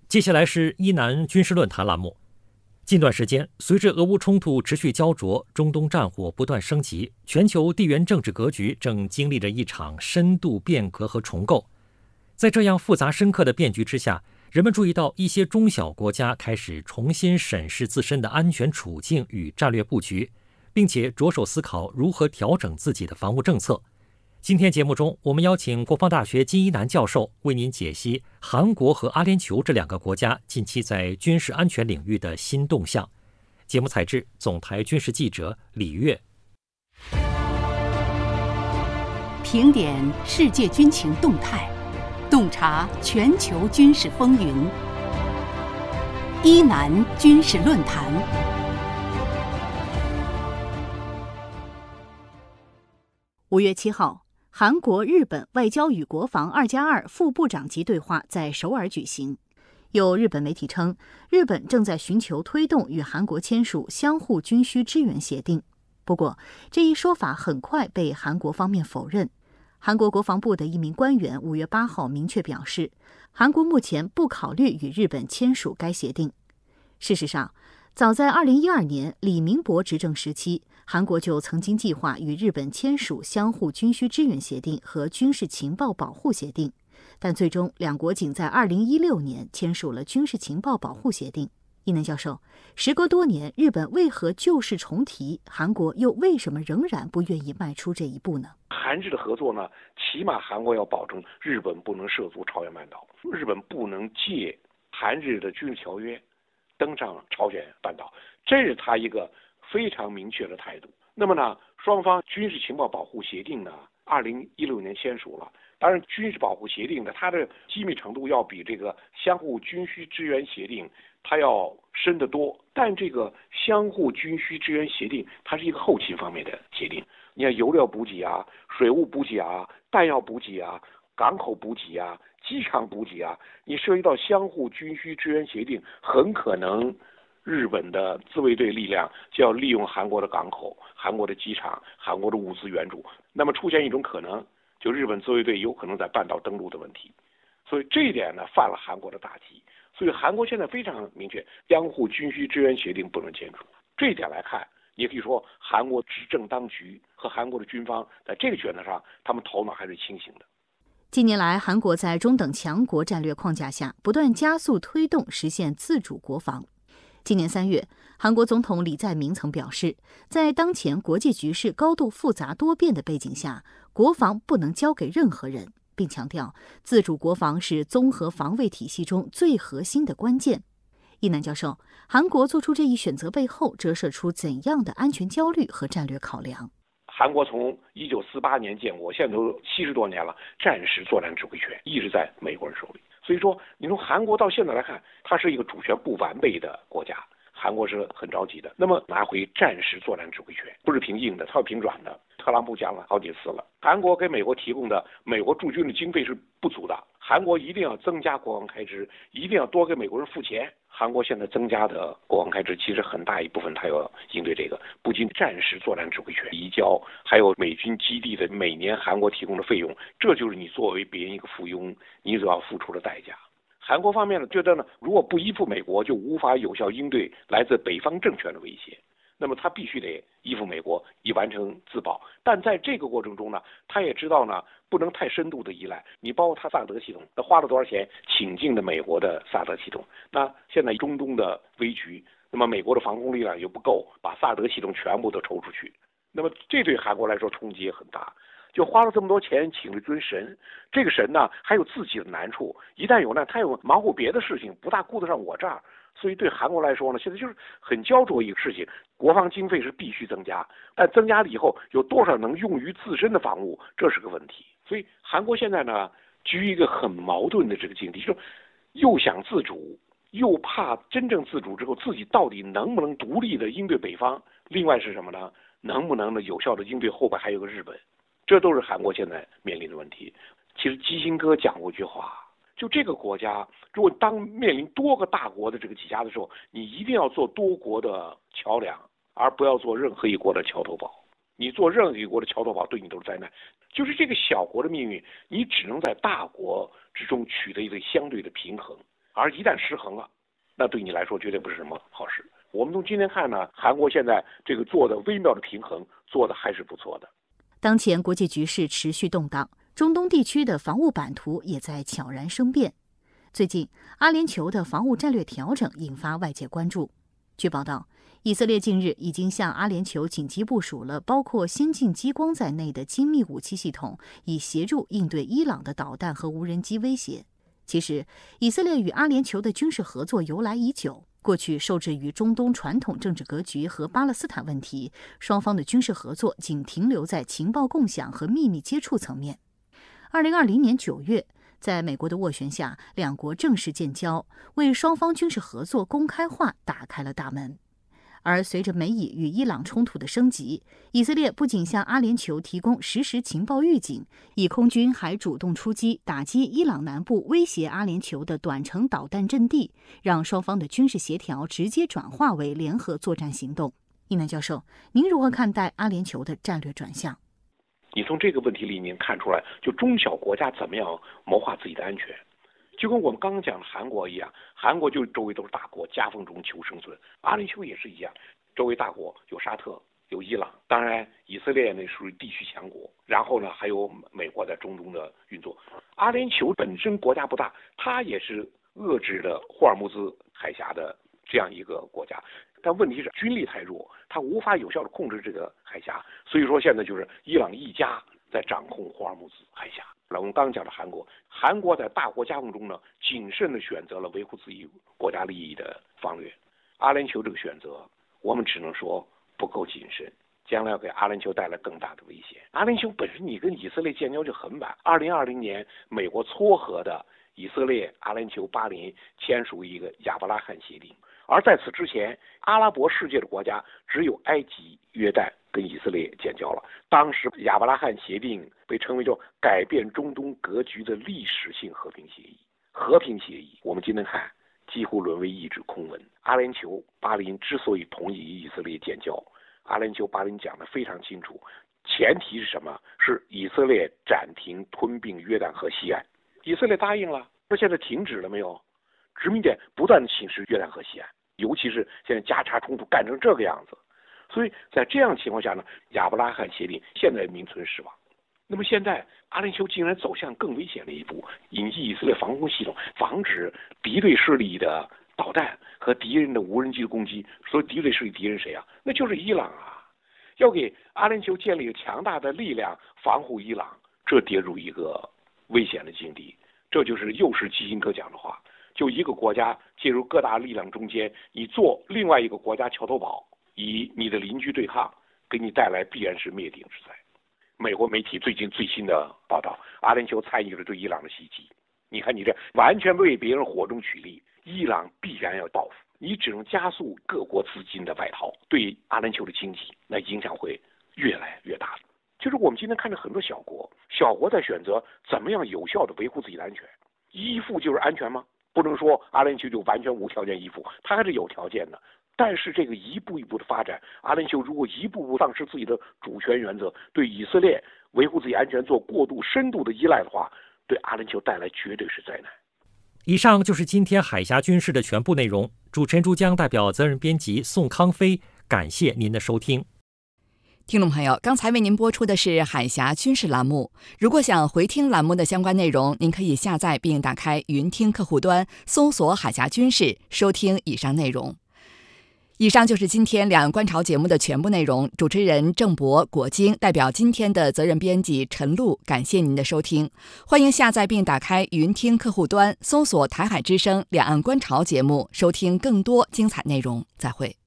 接下来是伊南军事论坛栏目。近段时间，随着俄乌冲突持续焦灼，中东战火不断升级，全球地缘政治格局正经历着一场深度变革和重构。在这样复杂深刻的变局之下，人们注意到一些中小国家开始重新审视自身的安全处境与战略布局，并且着手思考如何调整自己的防务政策。今天节目中，我们邀请国防大学金一南教授为您解析韩国和阿联酋这两个国家近期在军事安全领域的新动向。节目采制总台军事记者李月。 评点世界军情动态，洞察全球军事风云。伊南军事论坛。5月7号。韩国、日本外交与国防2+2副部长级对话在首尔举行。有日本媒体称，日本正在寻求推动与韩国签署相互军需支援协定。不过，这一说法很快被韩国方面否认。韩国国防部的一名官员5月8号明确表示，韩国目前不考虑与日本签署该协定。事实上，早在2012年李明博执政时期，韩国就曾经计划与日本签署相互军需支援协定和军事情报保护协定，但最终两国仅在2016年签署了军事情报保护协定。伊南教授，时隔多年，日本为何旧事重提？韩国又为什么仍然不愿意迈出这一步呢？ 韩日的合作呢，起码韩国要保证日本不能涉足朝鲜半岛，日本不能借韩日的军事条约登上朝鲜半岛，这是他一个非常明确的态度。那么呢，双方军事情报保护协定呢，2016年签署了。当然，军事保护协定呢，它的机密程度要比这个相互军需支援协定它要深得多。但这个相互军需支援协定，它是一个后勤方面的协定。你看，油料补给啊、水务补给啊、弹药补给啊、港口补给啊、机场补给啊，你涉及到相互军需支援协定，很可能日本的自卫队力量就要利用韩国的港口、韩国的机场、韩国的物资援助，那么出现一种可能，就日本自卫队有可能在半岛登陆的问题。所以这一点呢，犯了韩国的大忌。所以韩国现在非常明确，相互军需支援协定不能签署。这一点来看，也可以说韩国执政当局和韩国的军方在这个选择上，他们头脑还是清醒的。 近年来，韩国在中等强国战略框架下，不断加速推动实现自主国防。今年3月，韩国总统李在明曾表示，在当前国际局势高度复杂多变的背景下，国防不能交给任何人，并强调自主国防是综合防卫体系中最核心的关键。伊南教授，韩国做出这一选择背后折射出怎样的安全焦虑和战略考量？ 韩国从1948年建国，现在都70多年了，战时作战指挥权一直在美国人手里。所以说，你从韩国到现在来看，它是一个主权不完备的国家，韩国是很着急的。那么拿回战时作战指挥权，不是凭硬的，它要凭软的。特朗普讲了好几次了，韩国给美国提供的美国驻军的经费是不足的，韩国一定要增加国防开支，一定要多给美国人付钱。韩国现在增加的国防开支，其实很大一部分它要应对这个，不仅战时作战指挥权移交，还有美军基地的每年韩国提供的费用，这就是你作为别人一个附庸，你所要付出的代价。韩国方面呢，觉得呢，如果不依附美国，就无法有效应对来自北方政权的威胁。那么他必须得依附美国，以完成自保。但在这个过程中呢，他也知道呢，不能太深度的依赖。你包括他萨德系统，他花了多少钱请进的美国的萨德系统？那现在中东的危局，那么美国的防空力量又不够，把萨德系统全部都抽出去。那么这对韩国来说冲击也很大。就花了这么多钱请了尊神，这个神呢还有自己的难处，一旦有难，他又忙活别的事情，不大顾得上我这儿。所以对韩国来说呢，现在就是很焦灼一个事情，国防经费是必须增加，但增加了以后有多少能用于自身的防务，这是个问题。所以韩国现在呢居于一个很矛盾的这个境地，就是又想自主，又怕真正自主之后自己到底能不能独立的应对北方，另外是什么呢？能不能呢有效的应对后边还有个日本，这都是韩国现在面临的问题。其实基辛格讲过一句话，就这个国家，如果当面临多个大国的这个挤压的时候，你一定要做多国的桥梁，而不要做任何一国的桥头堡。你做任何一国的桥头堡，对你都是灾难。就是这个小国的命运，你只能在大国之中取得一个相对的平衡。 而一旦失衡了，那对你来说绝对不是什么好事。我们从今天看呢，韩国现在这个做的微妙的平衡，做的还是不错的。 当前国际局势持续动荡，中东地区的防务版图也在悄然生变。最近，阿联酋的防务战略调整引发外界关注。据报道，以色列近日已经向阿联酋紧急部署了包括先进激光在内的精密武器系统，以协助应对伊朗的导弹和无人机威胁。其实，以色列与阿联酋的军事合作由来已久，过去受制于中东传统政治格局和巴勒斯坦问题，双方的军事合作仅停留在情报共享和秘密接触层面。2020年9月，在美国的斡旋下，两国正式建交，为双方军事合作公开化打开了大门。而随着美以与伊朗冲突的升级，以色列不仅向阿联酋提供实时情报预警，以空军还主动出击打击伊朗南部威胁阿联酋的短程导弹阵地，让双方的军事协调直接转化为联合作战行动。一楠教授，您如何看待阿联酋的战略转向？ 你从这个问题里面看出来，就中小国家怎么样谋划自己的安全。就跟我们刚刚讲的韩国一样，韩国就周围都是大国，夹缝中求生存。阿联酋也是一样，周围大国有沙特，有伊朗，当然以色列呢属于地区强国，然后呢还有美国在中东的运作。阿联酋本身国家不大，它也是遏制了霍尔木兹海峡的这样一个国家，但问题是军力太弱，它无法有效的控制这个海峡，所以说现在就是伊朗一家在掌控霍尔木兹海峡。我们刚讲的韩国在大国夹缝中呢，谨慎地选择了维护自己国家利益的方略。阿联酋这个选择，我们只能说不够谨慎，将来要给阿联酋带来更大的危险。阿联酋本身你跟以色列建交就很晚，2020年美国撮合的以色列、阿联酋、巴林签署一个亚伯拉罕协定，而在此之前，阿拉伯世界的国家只有埃及、约旦跟以色列建交了。当时亚伯拉罕协定被称为叫改变中东格局的历史性和平协议。和平协议，我们今天看几乎沦为一纸空文。阿联酋、巴林之所以同意与以色列建交，阿联酋、巴林讲得非常清楚，前提是什么？是以色列暂停吞并约旦河西岸。以色列答应了，那现在停止了没有？殖民点不断的侵蚀约旦河西岸，尤其是现在加沙冲突干成这个样子，所以在这样情况下呢，亚伯拉罕协定现在名存实亡。那么现在阿联酋竟然走向更危险的一步，引进以色列防空系统，防止敌对势力的导弹和敌人的无人机的攻击。所以敌对势力敌人谁啊？那就是伊朗啊！要给阿联酋建立强大的力量防护伊朗，这跌入一个危险的境地。这就是又是基辛格讲的话，就一个国家介入各大力量中间，你做另外一个国家桥头堡，以你的邻居对抗，给你带来必然是灭顶之灾。美国媒体最新的报道，阿联酋参与了对伊朗的袭击。你看你这完全为别人火中取栗，伊朗必然要报复，你只能加速各国资金的外逃，对阿联酋的经济那影响会越来越大。就是我们今天看到很多小国在选择怎么样有效的维护自己的安全。依附就是安全吗？不能说阿联酋就完全无条件依附，它还是有条件的。但是这个一步一步的发展，阿联酋如果一步步丧失自己的主权原则，对以色列维护自己安全做过度深度的依赖的话，对阿联酋带来绝对是灾难。 以上就是今天海峡军事的全部内容。主持人朱江代表责任编辑宋康飞，感谢您的收听。 听众朋友，刚才为您播出的是海峡军事栏目。如果想回听栏目的相关内容，您可以下载并打开云听客户端，搜索海峡军事，收听以上内容。以上就是今天两岸观潮节目的全部内容。主持人郑博、果晶代表今天的责任编辑陈露，感谢您的收听。欢迎下载并打开云听客户端，搜索台海之声两岸观潮节目，收听更多精彩内容。再会。